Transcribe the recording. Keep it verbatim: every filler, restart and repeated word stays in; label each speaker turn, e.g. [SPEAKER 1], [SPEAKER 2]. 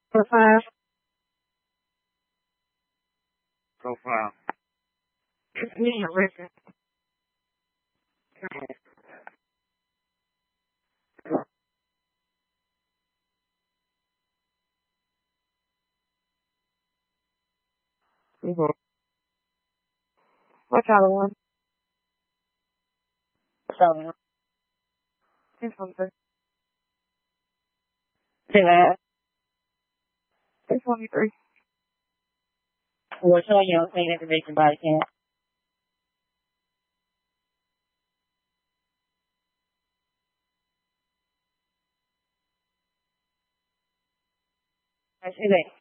[SPEAKER 1] Profile.
[SPEAKER 2] Profile.
[SPEAKER 1] Yeah, record. Mm-hmm. What color one? Color one. This one, sir. Say that. This one, you three. We're showing you on clean information body cam. I see that.